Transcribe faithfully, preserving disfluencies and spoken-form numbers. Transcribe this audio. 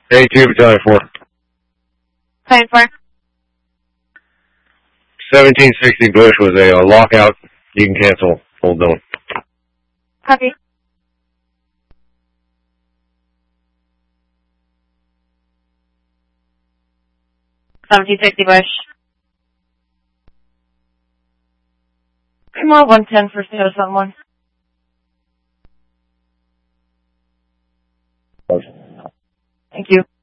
A two, Battalion four. Battalion four. seventeen sixty Bush was a uh, lockout. You can cancel. Hold on. Copy. seventeen sixty Bush. Come on, one ten for status on one. Thank you.